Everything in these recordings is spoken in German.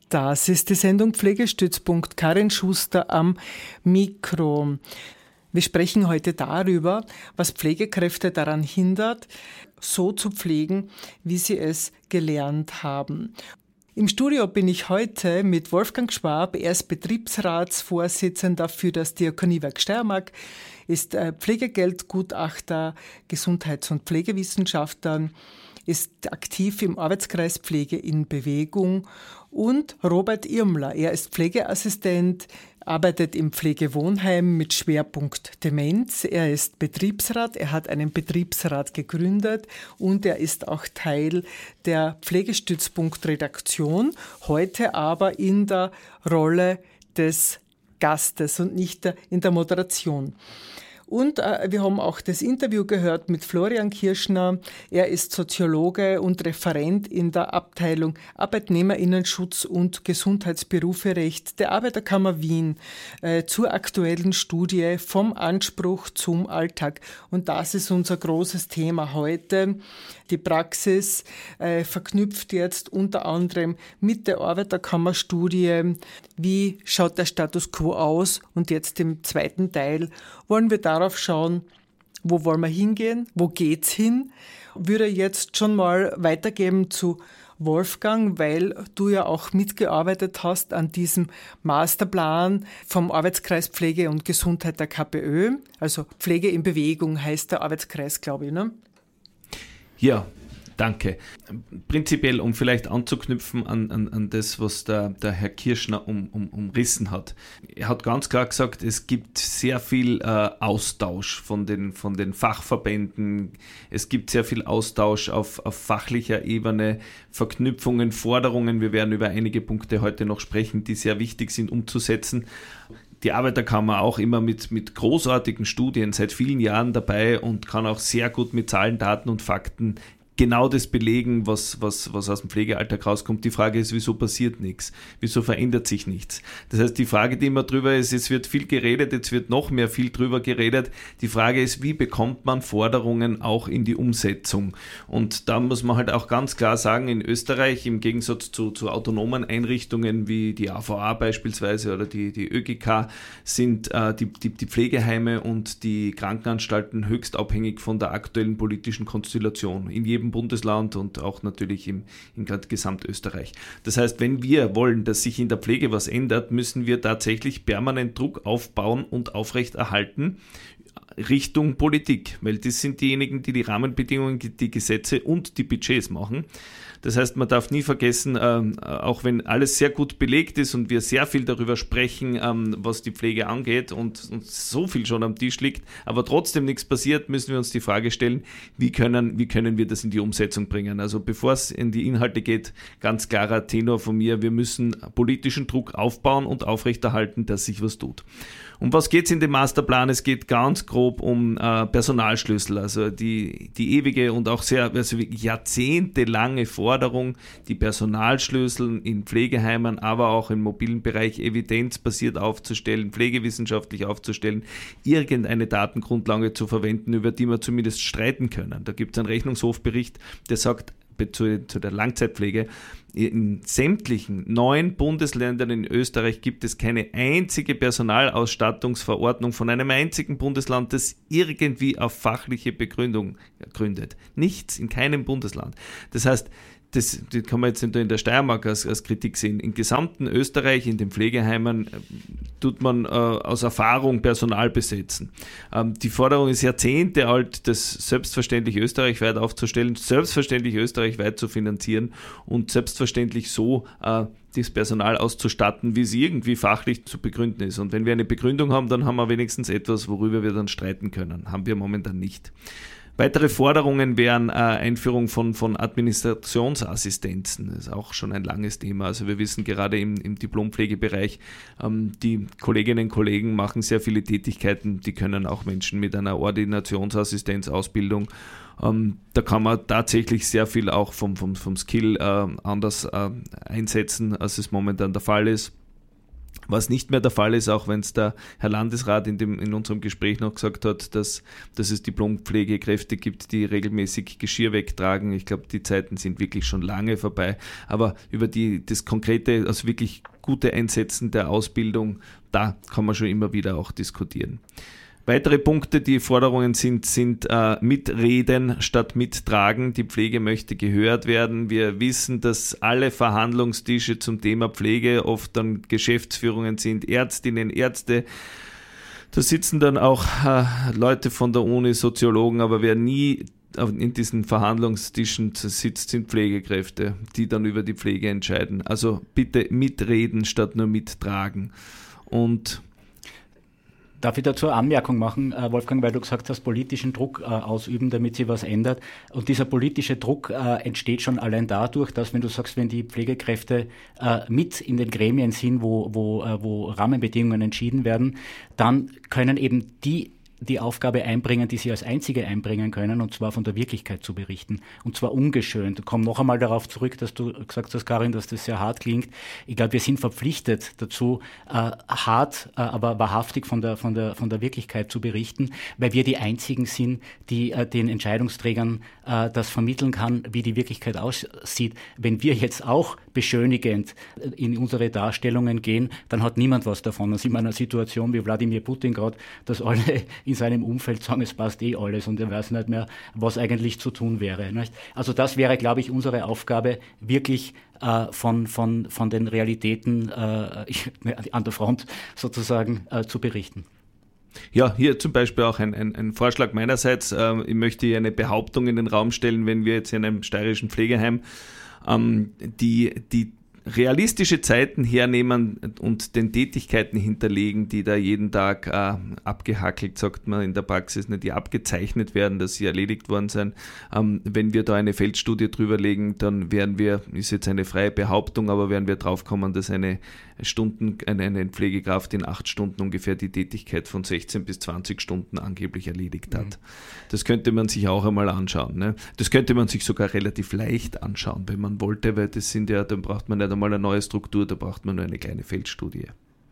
Das ist die Sendung Pflegestützpunkt. Karin Schuster am Mikro. Wir sprechen heute darüber, was Pflegekräfte daran hindert, so zu pflegen, wie sie es gelernt haben. Im Studio bin ich heute mit Wolfgang Schwab. Er ist Betriebsratsvorsitzender für das Diakoniewerk Steiermark, ist Pflegegeldgutachter, Gesundheits- und Pflegewissenschaftler, ist aktiv im Arbeitskreis Pflege in Bewegung, und Robert Irmler. Er ist Pflegeassistent, arbeitet im Pflegewohnheim mit Schwerpunkt Demenz. Er ist Betriebsrat, er hat einen Betriebsrat gegründet und er ist auch Teil der Pflegestützpunkt-Redaktion, heute aber in der Rolle des Gastes und nicht in der Moderation. Und wir haben auch das Interview gehört mit Florian Kirschner. Er ist Soziologe und Referent in der Abteilung Arbeitnehmerinnenschutz und Gesundheitsberuferecht der Arbeiterkammer Wien zur aktuellen Studie vom Anspruch zum Alltag. Und das ist unser großes Thema heute. Die Praxis verknüpft jetzt unter anderem mit der Arbeiterkammerstudie. Wie schaut der Status quo aus? Und jetzt im zweiten Teil wollen wir darauf schauen, wo wollen wir hingehen, wo geht's hin? Würde jetzt schon mal weitergeben zu Wolfgang, weil du ja auch mitgearbeitet hast an diesem Masterplan vom Arbeitskreis Pflege und Gesundheit der KPÖ. Also Pflege in Bewegung heißt der Arbeitskreis, glaube ich, ne? Ja, danke. Prinzipiell, um vielleicht anzuknüpfen an das, was der Herr Kirschner umrissen hat. Er hat ganz klar gesagt, es gibt sehr viel Austausch von den Fachverbänden. Es gibt sehr viel Austausch auf fachlicher Ebene, Verknüpfungen, Forderungen. Wir werden über einige Punkte heute noch sprechen, die sehr wichtig sind umzusetzen. Die Arbeiterkammer auch immer mit großartigen Studien seit vielen Jahren dabei und kann auch sehr gut mit Zahlen, Daten und Fakten genau das belegen, was aus dem Pflegealltag rauskommt. Die Frage ist, wieso passiert nichts? Wieso verändert sich nichts? Das heißt, die Frage, die immer drüber ist, es wird viel geredet, jetzt wird noch mehr viel drüber geredet. Die Frage ist, wie bekommt man Forderungen auch in die Umsetzung? Und da muss man halt auch ganz klar sagen, in Österreich, im Gegensatz zu autonomen Einrichtungen wie die AVA beispielsweise oder die ÖGK, sind die Pflegeheime und die Krankenanstalten höchst abhängig von der aktuellen politischen Konstellation in jedem Bundesland und auch natürlich in Gesamtösterreich. Das heißt, wenn wir wollen, dass sich in der Pflege was ändert, müssen wir tatsächlich permanent Druck aufbauen und aufrechterhalten Richtung Politik, weil das sind diejenigen, die die Rahmenbedingungen, die Gesetze und die Budgets machen. Das heißt, man darf nie vergessen, auch wenn alles sehr gut belegt ist und wir sehr viel darüber sprechen, was die Pflege angeht und so viel schon am Tisch liegt, aber trotzdem nichts passiert, müssen wir uns die Frage stellen, wie können wir das in die Umsetzung bringen? Also bevor es in die Inhalte geht, ganz klarer Tenor von mir, wir müssen politischen Druck aufbauen und aufrechterhalten, dass sich was tut. Um was geht es in dem Masterplan? Es geht ganz grob um Personalschlüssel, also die ewige und auch jahrzehntelange Forderung, die Personalschlüssel in Pflegeheimen, aber auch im mobilen Bereich evidenzbasiert aufzustellen, pflegewissenschaftlich aufzustellen, irgendeine Datengrundlage zu verwenden, über die wir zumindest streiten können. Da gibt es einen Rechnungshofbericht, der sagt, zu der Langzeitpflege, in sämtlichen 9 Bundesländern in Österreich gibt es keine einzige Personalausstattungsverordnung von einem einzigen Bundesland, das irgendwie auf fachliche Begründung gründet. Nichts, in keinem Bundesland. Das heißt, das kann man jetzt in der Steiermark als Kritik sehen. Im gesamten Österreich, in den Pflegeheimen, tut man aus Erfahrung Personal besetzen. Die Forderung ist Jahrzehnte alt, das selbstverständlich österreichweit aufzustellen, selbstverständlich österreichweit zu finanzieren und selbstverständlich so das Personal auszustatten, wie es irgendwie fachlich zu begründen ist. Und wenn wir eine Begründung haben, dann haben wir wenigstens etwas, worüber wir dann streiten können. Haben wir momentan nicht. Weitere Forderungen wären Einführung von Administrationsassistenzen. Das ist auch schon ein langes Thema. Also wir wissen gerade im Diplompflegebereich, die Kolleginnen und Kollegen machen sehr viele Tätigkeiten, die können auch Menschen mit einer Ordinationsassistenzausbildung. Da kann man tatsächlich sehr viel auch vom Skill anders einsetzen, als es momentan der Fall ist. Was nicht mehr der Fall ist, auch wenn es der Herr Landesrat in unserem Gespräch noch gesagt hat, dass es Diplompflegekräfte gibt, die regelmäßig Geschirr wegtragen. Ich glaube, die Zeiten sind wirklich schon lange vorbei. Aber über das konkrete, also wirklich gute Einsetzen der Ausbildung, da kann man schon immer wieder auch diskutieren. Weitere Punkte, die Forderungen sind mitreden statt mittragen. Die Pflege möchte gehört werden. Wir wissen, dass alle Verhandlungstische zum Thema Pflege oft dann Geschäftsführungen sind, Ärztinnen, Ärzte. Da sitzen dann auch Leute von der Uni, Soziologen, aber wer nie in diesen Verhandlungstischen sitzt, sind Pflegekräfte, die dann über die Pflege entscheiden. Also bitte mitreden statt nur mittragen. Und darf ich dazu eine Anmerkung machen, Wolfgang, weil du gesagt hast, politischen Druck ausüben, damit sich was ändert. Und dieser politische Druck entsteht schon allein dadurch, dass, wenn du sagst, wenn die Pflegekräfte mit in den Gremien sind, wo Rahmenbedingungen entschieden werden, dann können eben die Aufgabe einbringen, die sie als einzige einbringen können, und zwar von der Wirklichkeit zu berichten. Und zwar ungeschönt. Ich komme noch einmal darauf zurück, dass du gesagt hast, Karin, dass das sehr hart klingt. Ich glaube, wir sind verpflichtet dazu, hart, aber wahrhaftig von der Wirklichkeit zu berichten, weil wir die Einzigen sind, die den Entscheidungsträgern das vermitteln kann, wie die Wirklichkeit aussieht. Wenn wir jetzt auch beschönigend in unsere Darstellungen gehen, dann hat niemand was davon. Dann sind wir in einer Situation wie Wladimir Putin gerade, dass alle in seinem Umfeld sagen, es passt eh alles und er weiß nicht mehr, was eigentlich zu tun wäre. Nicht? Also das wäre, glaube ich, unsere Aufgabe, wirklich von den Realitäten an der Front sozusagen zu berichten. Ja, hier zum Beispiel auch ein Vorschlag meinerseits. Ich möchte hier eine Behauptung in den Raum stellen, wenn wir jetzt in einem steirischen Pflegeheim die realistische Zeiten hernehmen und den Tätigkeiten hinterlegen, die da jeden Tag abgehackelt, sagt man in der Praxis, nicht, die abgezeichnet werden, dass sie erledigt worden sind. Wenn wir da eine Feldstudie drüber legen, dann ist jetzt eine freie Behauptung, aber werden wir draufkommen, dass eine Pflegekraft in 8 Stunden ungefähr die Tätigkeit von 16 bis 20 Stunden angeblich erledigt hat. Das könnte man sich auch einmal anschauen. Ne? Das könnte man sich sogar relativ leicht anschauen, wenn man wollte, weil dann braucht man nicht einmal eine neue Struktur, da braucht man nur eine kleine Feldstudie.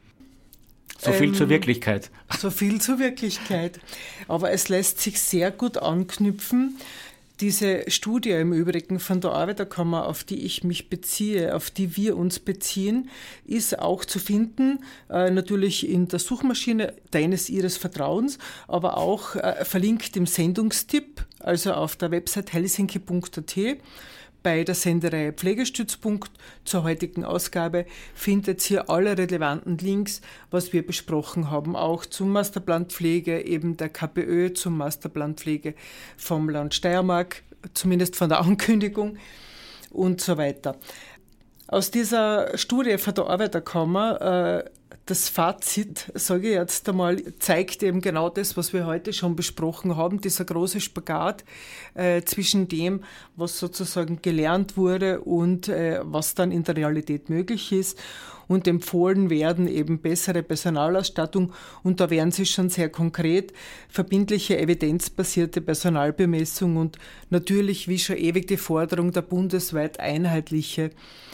So viel zur Wirklichkeit. So viel zur Wirklichkeit. Aber es lässt sich sehr gut anknüpfen. Diese Studie im Übrigen von der Arbeiterkammer, auf die ich mich beziehe, auf die wir uns beziehen, ist auch zu finden, natürlich in der Suchmaschine deines, ihres Vertrauens, aber auch verlinkt im Sendungstipp, also auf der Website helsinki.at. Bei der Sendereihe Pflegestützpunkt zur heutigen Ausgabe findet ihr alle relevanten Links, was wir besprochen haben, auch zum Masterplan Pflege, eben der KPÖ, zum Masterplan Pflege vom Land Steiermark, zumindest von der Ankündigung und so weiter. Aus dieser Studie von der Arbeiterkammer, das Fazit, sage ich jetzt einmal, zeigt eben genau das, was wir heute schon besprochen haben, dieser große Spagat zwischen dem, was sozusagen gelernt wurde und was dann in der Realität möglich ist. Und empfohlen werden eben bessere Personalausstattung, und da wären sie schon sehr konkret, verbindliche evidenzbasierte Personalbemessung und natürlich, wie schon ewig die Forderung, der bundesweit einheitliche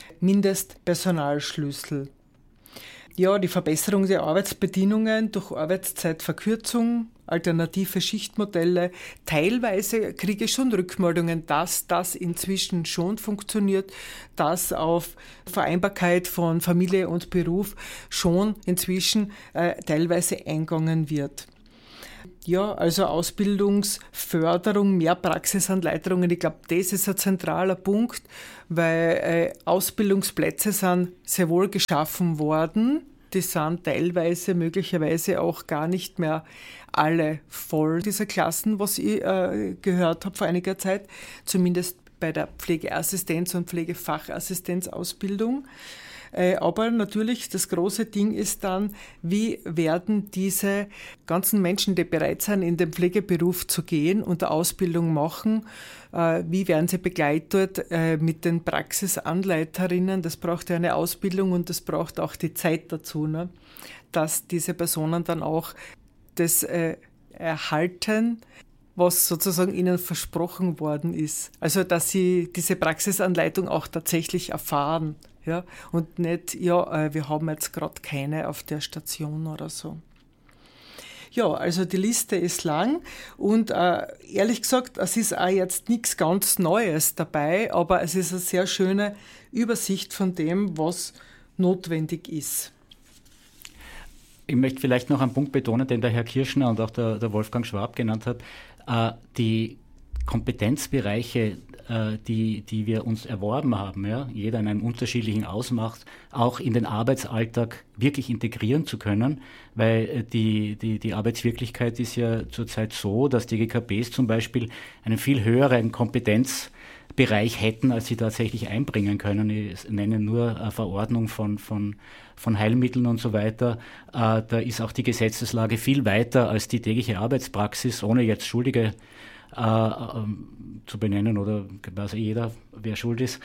Mindestpersonalschlüssel. Ja, die Verbesserung der Arbeitsbedingungen durch Arbeitszeitverkürzung, alternative Schichtmodelle. Teilweise kriege ich schon Rückmeldungen, dass das inzwischen schon funktioniert, dass auf Vereinbarkeit von Familie und Beruf schon inzwischen teilweise eingegangen wird. Ja, also Ausbildungsförderung, mehr Praxisanleitungen, ich glaube, das ist ein zentraler Punkt, weil Ausbildungsplätze sind sehr wohl geschaffen worden. Die sind teilweise, möglicherweise auch gar nicht mehr alle voll, diese Klassen, was ich gehört habe vor einiger Zeit, zumindest bei der Pflegeassistenz- und Pflegefachassistenzausbildung. Aber natürlich, das große Ding ist dann, wie werden diese ganzen Menschen, die bereit sind, in den Pflegeberuf zu gehen und eine Ausbildung machen, wie werden sie begleitet mit den Praxisanleiterinnen? Das braucht ja eine Ausbildung und das braucht auch die Zeit dazu, ne? Dass diese Personen dann auch das erhalten, was sozusagen ihnen versprochen worden ist. Also, dass sie diese Praxisanleitung auch tatsächlich erfahren Ja? Und nicht, wir haben jetzt gerade keine auf der Station oder so. Ja, also die Liste ist lang und ehrlich gesagt, es ist auch jetzt nichts ganz Neues dabei, aber es ist eine sehr schöne Übersicht von dem, was notwendig ist. Ich möchte vielleicht noch einen Punkt betonen, den der Herr Kirschner und auch der Wolfgang Schwab genannt hat. Die Kompetenzbereiche, die wir uns erworben haben, ja, jeder in einem unterschiedlichen Ausmaß, auch in den Arbeitsalltag wirklich integrieren zu können, weil die Arbeitswirklichkeit ist ja zurzeit so, dass die GKBs zum Beispiel einen viel höheren Kompetenzbereich hätten, als sie tatsächlich einbringen können. Ich nenne nur Verordnung von Heilmitteln und so weiter. Da ist auch die Gesetzeslage viel weiter als die tägliche Arbeitspraxis, ohne jetzt Schuldige zu benennen oder weiß jeder, wer schuld ist,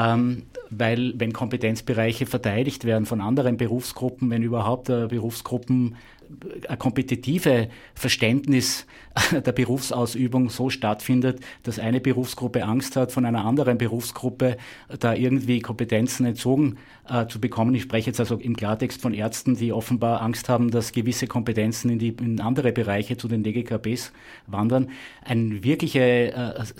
weil wenn Kompetenzbereiche verteidigt werden von anderen Berufsgruppen, wenn überhaupt Berufsgruppen ein kompetitive Verständnis der Berufsausübung so stattfindet, dass eine Berufsgruppe Angst hat, von einer anderen Berufsgruppe da irgendwie Kompetenzen entzogen zu bekommen. Ich spreche jetzt also im Klartext von Ärzten, die offenbar Angst haben, dass gewisse Kompetenzen in andere Bereiche zu den DGKBs wandern. Ein wirkliches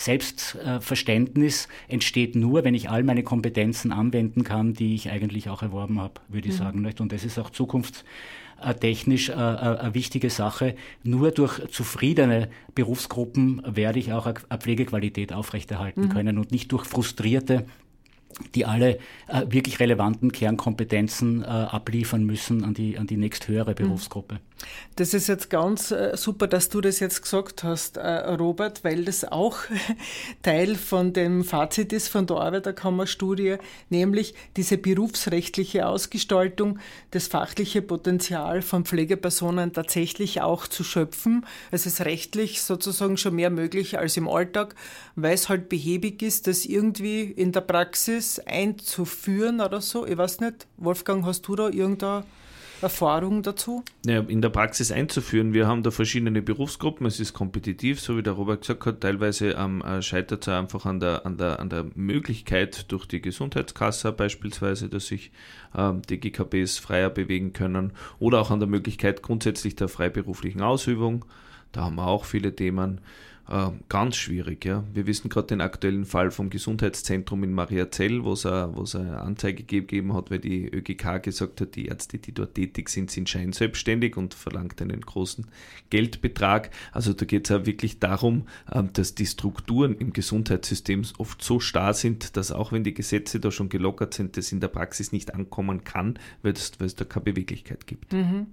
Selbstverständnis entsteht nur, wenn ich all meine Kompetenzen anwenden kann, die ich eigentlich auch erworben habe, würde ich sagen. Und das ist auch zukunftstechnisch eine wichtige Sache. Nur durch zufriedene Berufsgruppen werde ich auch eine Pflegequalität aufrechterhalten können und nicht durch frustrierte, die alle wirklich relevanten Kernkompetenzen abliefern müssen an die nächsthöhere Berufsgruppe. Das ist jetzt ganz super, dass du das jetzt gesagt hast, Robert, weil das auch Teil von dem Fazit ist von der Arbeiterkammerstudie, nämlich diese berufsrechtliche Ausgestaltung, das fachliche Potenzial von Pflegepersonen tatsächlich auch zu schöpfen. Es ist rechtlich sozusagen schon mehr möglich als im Alltag, weil es halt behäbig ist, das irgendwie in der Praxis einzuführen oder so. Ich weiß nicht, Wolfgang, hast du da irgendeine Erfahrung dazu? Ja, in der Praxis einzuführen. Wir haben da verschiedene Berufsgruppen. Es ist kompetitiv, so wie der Robert gesagt hat. Teilweise scheitert es einfach an der Möglichkeit durch die Gesundheitskasse beispielsweise, dass sich die GKBs freier bewegen können, oder auch an der Möglichkeit grundsätzlich der freiberuflichen Ausübung. Da haben wir auch viele Themen. Ganz schwierig, ja. Wir wissen gerade den aktuellen Fall vom Gesundheitszentrum in Mariazell, wo es eine Anzeige gegeben hat, weil die ÖGK gesagt hat, die Ärzte, die dort tätig sind scheinselbstständig und verlangt einen großen Geldbetrag. Also da geht es ja wirklich darum, dass die Strukturen im Gesundheitssystem oft so starr sind, dass auch wenn die Gesetze da schon gelockert sind, das in der Praxis nicht ankommen kann, weil es da keine Beweglichkeit gibt.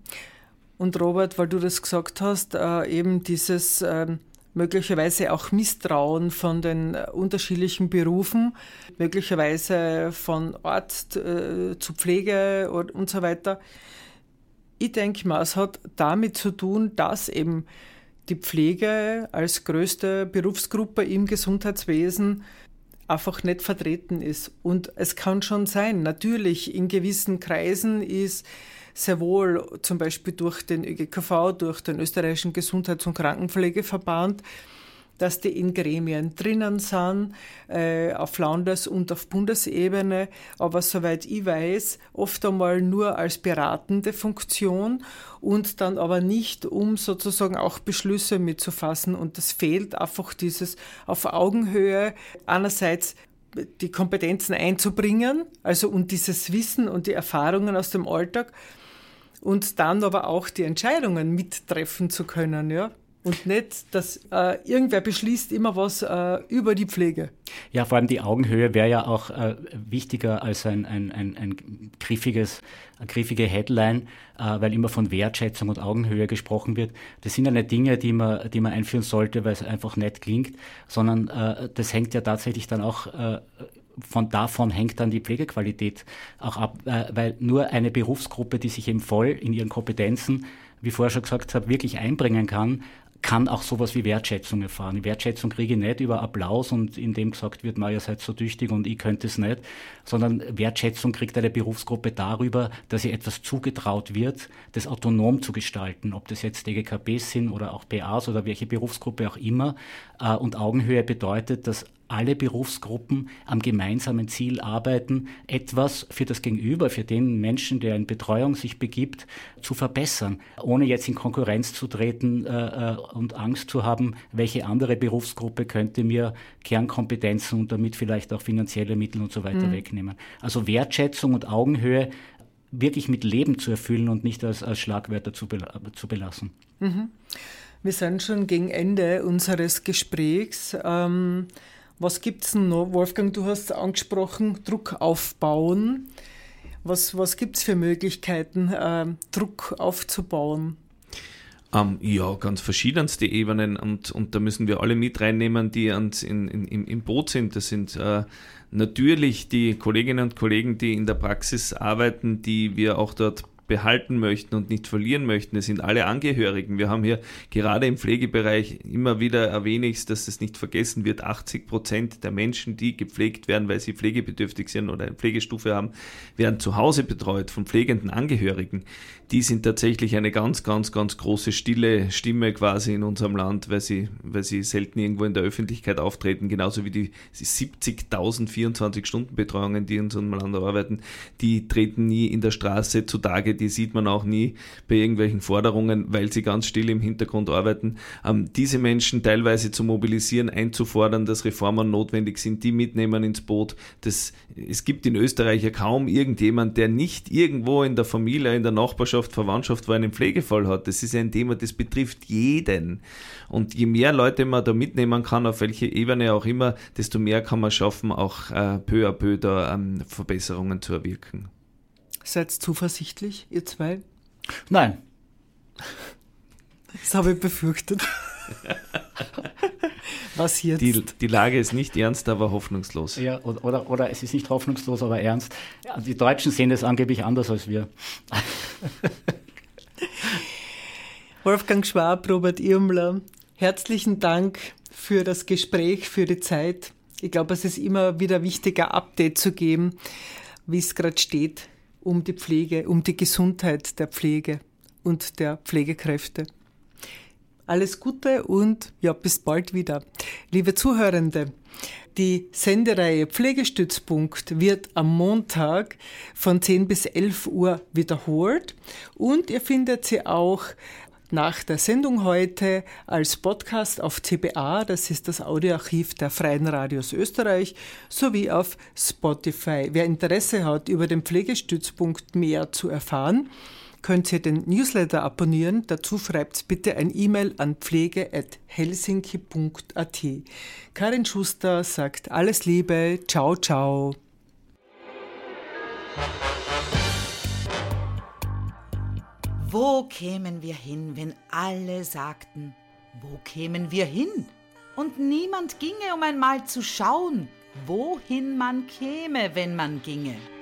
Und Robert, weil du das gesagt hast, eben dieses möglicherweise auch Misstrauen von den unterschiedlichen Berufen, möglicherweise von Arzt zu Pflege und so weiter. Ich denke mal, es hat damit zu tun, dass eben die Pflege als größte Berufsgruppe im Gesundheitswesen einfach nicht vertreten ist. Und es kann schon sein, natürlich in gewissen Kreisen ist sehr wohl zum Beispiel durch den ÖGKV, durch den österreichischen Gesundheits- und Krankenpflegeverband, dass die in Gremien drinnen sind, auf Landes- und auf Bundesebene, aber soweit ich weiß, oft einmal nur als beratende Funktion und dann aber nicht, um sozusagen auch Beschlüsse mitzufassen. Und das fehlt einfach dieses auf Augenhöhe einerseits die Kompetenzen einzubringen, also und dieses Wissen und die Erfahrungen aus dem Alltag und dann aber auch die Entscheidungen mittreffen zu können, ja. Und nicht, dass irgendwer beschließt immer was über die Pflege. Ja, vor allem die Augenhöhe wäre ja auch wichtiger als eine griffige Headline, weil immer von Wertschätzung und Augenhöhe gesprochen wird. Das sind ja nicht Dinge, die man einführen sollte, weil es einfach nett klingt, sondern das hängt ja tatsächlich dann auch davon hängt dann die Pflegequalität auch ab, weil nur eine Berufsgruppe, die sich eben voll in ihren Kompetenzen, wie vorher schon gesagt habe, wirklich einbringen kann auch sowas wie Wertschätzung erfahren. Die Wertschätzung kriege ich nicht über Applaus und indem gesagt wird, ihr seid so tüchtig und ich könnte es nicht, sondern Wertschätzung kriegt eine Berufsgruppe darüber, dass ihr etwas zugetraut wird, das autonom zu gestalten, ob das jetzt DGKBs sind oder auch PAs oder welche Berufsgruppe auch immer. Und Augenhöhe bedeutet, dass alle Berufsgruppen am gemeinsamen Ziel arbeiten, etwas für das Gegenüber, für den Menschen, der in Betreuung sich begibt, zu verbessern, ohne jetzt in Konkurrenz zu treten und Angst zu haben, welche andere Berufsgruppe könnte mir Kernkompetenzen und damit vielleicht auch finanzielle Mittel und so weiter wegnehmen. Also Wertschätzung und Augenhöhe wirklich mit Leben zu erfüllen und nicht als Schlagwörter zu belassen. Mhm. Wir sind schon gegen Ende unseres Gesprächs. Was gibt es denn noch? Wolfgang, du hast angesprochen, Druck aufbauen. Was gibt es für Möglichkeiten, Druck aufzubauen? Ja, ganz verschiedenste Ebenen und da müssen wir alle mit reinnehmen, die im Boot sind. Das sind natürlich die Kolleginnen und Kollegen, die in der Praxis arbeiten, die wir auch dort behalten möchten und nicht verlieren möchten. Es sind alle Angehörigen. Wir haben hier gerade im Pflegebereich immer wieder erwähnt, dass es nicht vergessen wird, 80% der Menschen, die gepflegt werden, weil sie pflegebedürftig sind oder eine Pflegestufe haben, werden zu Hause betreut von pflegenden Angehörigen. Die sind tatsächlich eine ganz, ganz, ganz große stille Stimme quasi in unserem Land, weil sie selten irgendwo in der Öffentlichkeit auftreten, genauso wie die 70.000 24-Stunden-Betreuungen, die in unserem Land arbeiten, die treten nie in der Straße zutage, die sieht man auch nie bei irgendwelchen Forderungen, weil sie ganz still im Hintergrund arbeiten. Diese Menschen teilweise zu mobilisieren, einzufordern, dass Reformen notwendig sind, die mitnehmen ins Boot. Es gibt in Österreich ja kaum irgendjemand, der nicht irgendwo in der Familie, in der Nachbarschaft, Verwandtschaft, wo einen Pflegefall hat. Das ist ein Thema, das betrifft jeden. Und je mehr Leute man da mitnehmen kann, auf welche Ebene auch immer, desto mehr kann man schaffen, auch peu à peu da Verbesserungen zu erwirken. Seid zuversichtlich, ihr zwei? Nein. Das habe ich befürchtet. Was jetzt? Die Lage ist nicht ernst, aber hoffnungslos. Ja, oder es ist nicht hoffnungslos, aber ernst. Ja, die Deutschen sehen das angeblich anders als wir. Wolfgang Schwab, Robert Irmler, herzlichen Dank für das Gespräch, für die Zeit. Ich glaube, es ist immer wieder wichtig, ein Update zu geben, wie es gerade steht, um die Pflege, um die Gesundheit der Pflege und der Pflegekräfte. Alles Gute und ja, bis bald wieder. Liebe Zuhörende, die Sendereihe Pflegestützpunkt wird am Montag von 10 bis 11 Uhr wiederholt und ihr findet sie auch nach der Sendung heute als Podcast auf CBA, das ist das Audioarchiv der Freien Radios Österreich, sowie auf Spotify. Wer Interesse hat, über den Pflegestützpunkt mehr zu erfahren, könnt ihr den Newsletter abonnieren. Dazu schreibt bitte ein E-Mail an pflege@helsinki.at. Karin Schuster sagt alles Liebe, ciao, ciao. Wo kämen wir hin, wenn alle sagten, wo kämen wir hin? Und niemand ginge, um einmal zu schauen, wohin man käme, wenn man ginge.